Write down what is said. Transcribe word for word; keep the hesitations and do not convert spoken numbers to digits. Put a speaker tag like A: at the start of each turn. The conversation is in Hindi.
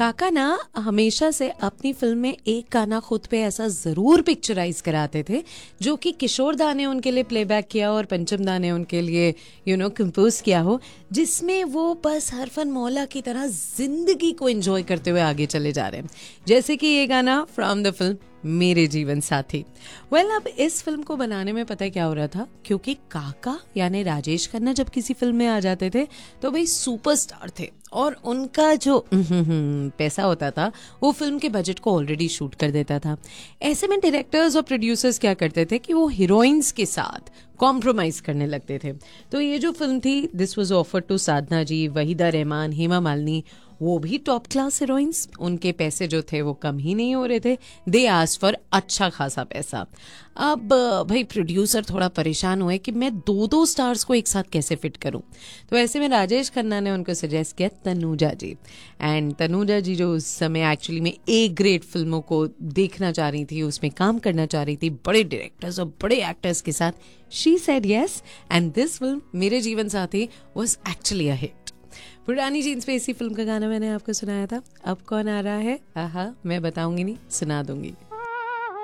A: काका ना हमेशा से अपनी फिल्म में एक गाना खुद पे ऐसा जरूर पिक्चराइज कराते थे जो कि किशोर दा ने उनके लिए प्लेबैक किया और पंचम दा ने उनके लिए यू नो कंपोज किया हो, जिसमें वो बस हरफन मौला की तरह जिंदगी को एंजॉय करते हुए आगे चले जा रहे हैं, जैसे कि ये गाना फ्रॉम द फिल्म मेरे जीवन साथी। वेल well, अब इस फिल्म को बनाने में पता है क्या हो रहा था, क्योंकि काका यानी राजेश खन्ना जब किसी फिल्म में आ जाते थे तो भाई सुपरस्टार थे और उनका जो पैसा होता था वो फिल्म के बजट को ऑलरेडी शूट कर देता था। ऐसे में डायरेक्टर्स और प्रोड्यूसर्स क्या करते थे कि वो हीरोइंस के साथ कॉम्प्रोमाइज करने लगते थे। तो ये जो फिल्म थी, दिस वाज ऑफर्ड टू साधना जी, वहीदा रहमान, हेमा मालिनी, वो भी टॉप क्लास हीरोइंस। उनके पैसे जो थे वो कम ही नहीं हो रहे थे, दे आस्क्ड फॉर अच्छा खासा पैसा। अब भाई प्रोड्यूसर थोड़ा परेशान हुए कि मैं दो दो स्टार्स को एक साथ कैसे फिट करूं। तो ऐसे में राजेश खन्ना ने उनको सजेस्ट किया तनुजा जी। एंड तनुजा जी जो उस समय एक्चुअली में ए ग्रेड फिल्मों को देखना चाह रही थी, उसमें काम करना चाह रही थी बड़े डायरेक्टर्स और बड़े एक्टर्स के साथ, she said yes and this film मेरे जीवन साथी वाज एक्चुअली अ हिट। पुरानी जीन्स पे इसी फिल्म का गाना मैंने आपको सुनाया था। अब कौन आ रहा है, आहा मैं बताऊंगी नहीं, सुना दूंगी।